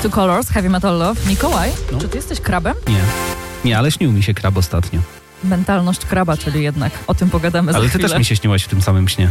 Two Colors, Heavy Metal Love. Mikołaj, No. czy ty jesteś krabem? Nie, ale śnił mi się krab ostatnio. Mentalność kraba, czyli jednak o tym pogadamy Ale za ty chwilę. też mi się śniłaś w tym samym śnie.